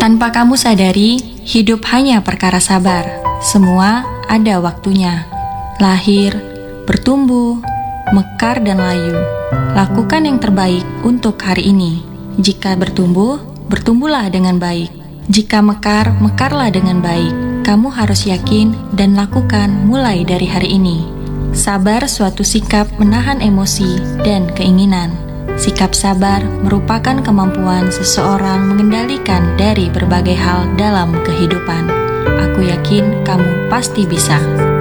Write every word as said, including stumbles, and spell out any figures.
Tanpa kamu sadari, hidup hanya perkara sabar. Semua ada waktunya. Lahir, bertumbuh, mekar dan layu. Lakukan yang terbaik untuk hari ini. Jika bertumbuh, bertumbuhlah dengan baik. Jika mekar, mekarlah dengan baik. Kamu harus yakin dan lakukan mulai dari hari ini. Sabar suatu sikap menahan emosi dan keinginan. Sikap sabar merupakan kemampuan seseorang mengendalikan dari berbagai hal dalam kehidupan. Aku yakin kamu pasti bisa.